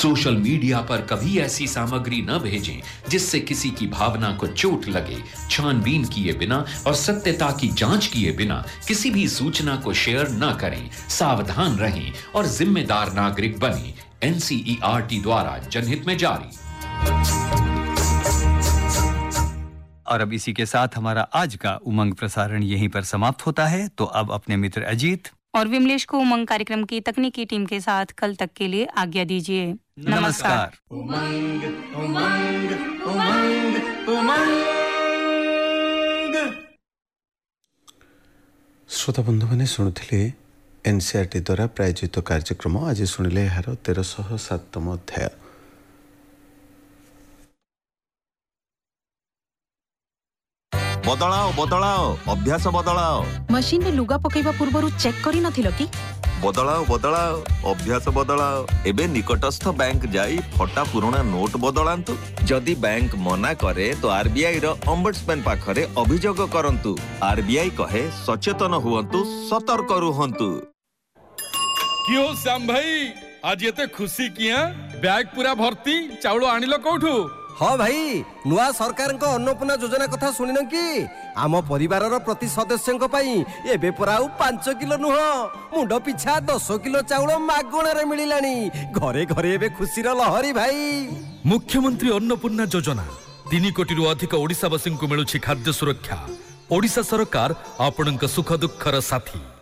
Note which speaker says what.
Speaker 1: Social media पर कभी ऐसी सामग्री न भेजें जिससे किसी की भावना को चोट लगे। छानबीन किए बिना और सत्यता की जांच किए बिना किसी भी सूचना को शेयर न करें। सावधान रहें और जिम्मेदार नागरिक बनें। NCERT द्वारा जनहित में जारी।
Speaker 2: और अब इसी के साथ हमारा आज का उमंग प्रसारण यहीं पर समाप्त होता है। तो अब अपने मित्र अजीत
Speaker 3: और विमलेश को उमंग कार्यक्रम की तकनीकी टीम के साथ कल तक के लिए आज्ञा दीजिए। नमस्कार।
Speaker 4: उमंग उमंग उमंग उमंग।
Speaker 5: श्रोता बंधु मैंने शुणुथिले NCERT द्वारा प्रायोजित कार्यक्रम। आज शुणिले यार 1307तम अध्याय।
Speaker 6: बदलाओ बदलाओ अभ्यास बदलाओ।
Speaker 7: मशीन रे लुगा पकेइबा पूर्वरु चेक करि नथिलो कि?
Speaker 6: बदलाओ बदलाओ अभ्यास बदलाओ। एबे निकटस्थ बैंक जाई फटा पुराना नोट बदलांतु। जदि बैंक मना करे तो RBI रो ओम्बड्समैन पाखरे अभियोग करंतु। RBI कहे सचेतन हुवंतु, सतर्क रुहंतु।
Speaker 8: क्यों श्याम भाई आज एते खुशी किया? बैग पूरा भर्ती चाउल आनिलो कोठू?
Speaker 9: हाँ भाई, नुआ सरकार को अन्नपूर्णा योजना कथा सुनिन कि? आम परिवार प्रति सदस्य एबे परा 5 किलो नुह मुंड पिछा 10 किलो चाउल मागणारे मिलिलानी। घरे घरे एबे खुशीर लहरी भाई।
Speaker 8: मुख्यमंत्री अन्नपूर्णा योजना 3 कोटी अधिक ओडिशावासी को मिलुछि खाद्य सुरक्षा। ओडिशा सरकार आपणक सुख दुखर साथी।